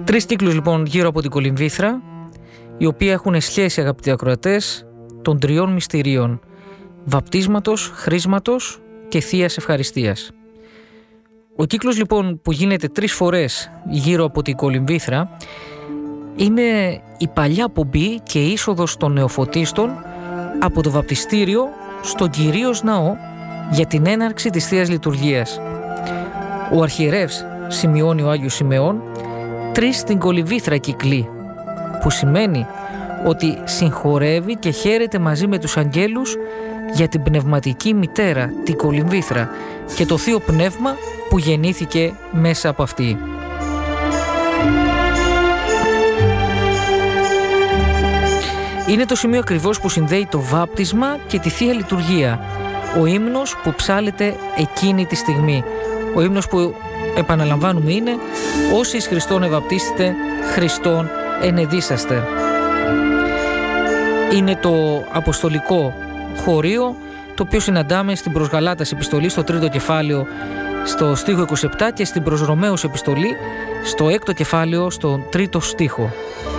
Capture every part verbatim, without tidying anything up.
Τρεις κύκλους λοιπόν γύρω από την Κολυμβήθρα, οι οποίοι έχουν σχέση, αγαπητοί ακροατές, των τριών μυστηρίων: βαπτίσματος, χρίσματος και θείας ευχαριστίας. Ο κύκλος λοιπόν που γίνεται τρεις φορές γύρω από την Κολυμβήθρα είναι η παλιά πομπή και είσοδος των νεοφωτίστων από το βαπτιστήριο στον Κυρίως Ναό για την έναρξη της Θείας Λειτουργίας. Ο αρχιερεύς, σημειώνει ο Άγιος Σημεών, τρεις στην Κολυμβήθρα κυκλεί, που σημαίνει ότι συγχωρεύει και χαίρεται μαζί με τους αγγέλους για την πνευματική μητέρα, την Κολυμβήθρα, και το Θείο Πνεύμα που γεννήθηκε μέσα από αυτή. Είναι το σημείο ακριβώς που συνδέει το βάπτισμα και τη Θεία Λειτουργία, ο ύμνος που ψάλλεται εκείνη τη στιγμή. Ο ύμνος που, επαναλαμβάνουμε, είναι «Όσοι εις Χριστόν ευαπτίστητε, Χριστόν ενεδίσαστε». Είναι το αποστολικό χωρίο, το οποίο συναντάμε στην προς Γαλάτας επιστολή στο τρίτο κεφάλαιο στο στίχο είκοσι επτά και στην προς Ρωμαίους επιστολή στο έκτο κεφάλαιο στο τρίτο στίχο.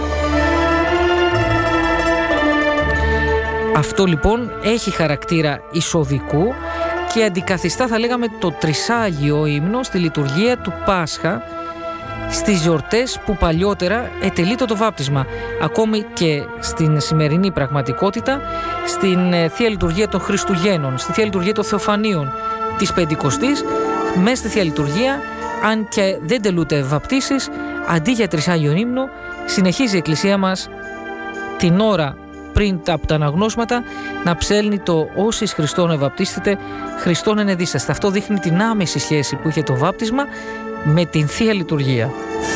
Αυτό λοιπόν έχει χαρακτήρα εισοδικού και αντικαθιστά, θα λέγαμε, το τρισάγιο ύμνο στη λειτουργία του Πάσχα, στις γιορτές που παλιότερα ετελείτο το βάπτισμα. Ακόμη και στην σημερινή πραγματικότητα, στην Θεία Λειτουργία των Χριστουγέννων, στη Θεία Λειτουργία των Θεοφανίων, της Πεντηκοστής, μέσα στη Θεία Λειτουργία, αν και δεν τελούνται βαπτίσεις, αντί για τρισάγιο ύμνο, συνεχίζει η Εκκλησία μας την ώρα πριν από τα αναγνώσματα να ψέλνει το «Όσοι εις Χριστόν ευαπτίστητε, Χριστόν ενεδίσαστε». Αυτό δείχνει την άμεση σχέση που είχε το βάπτισμα με την Θεία Λειτουργία.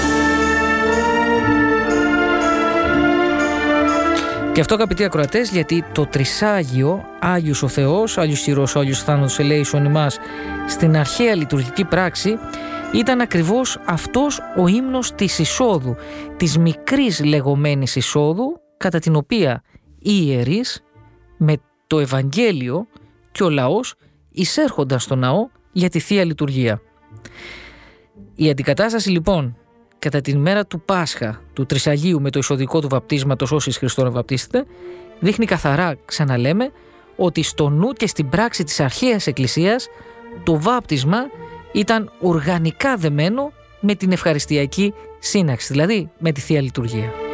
Και αυτό, αγαπητοί ακροατές, γιατί το τρισάγιο, Άγιος ο Θεός, Άγιος Ιερός, Άγιος Θάνατος ελέησον ημάς, στην αρχαία λειτουργική πράξη ήταν ακριβώς αυτός ο ύμνος της εισόδου, της μικρής λεγόμενης εισόδου, κατά την οποία οι ιερείς με το Ευαγγέλιο και ο λαός εισέρχονταν στο ναό για τη Θεία Λειτουργία. Η αντικατάσταση λοιπόν κατά την μέρα του Πάσχα του Τρισαγίου με το εισοδικό του βαπτίσματος «Όσοι εις Χριστόν βαπτίστητε» δείχνει καθαρά, ξαναλέμε, ότι στο νου και στην πράξη της αρχαίας Εκκλησίας το βάπτισμα ήταν οργανικά δεμένο με την ευχαριστιακή σύναξη, δηλαδή με τη Θεία Λειτουργία.